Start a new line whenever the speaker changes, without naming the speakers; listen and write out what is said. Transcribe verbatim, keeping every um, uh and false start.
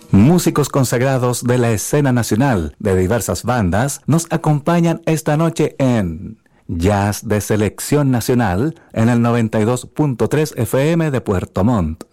Músicos consagrados de la escena nacional de diversas bandas nos acompañan esta noche en Jazz de Selección Nacional en el noventa y dos punto tres F M de Puerto Montt.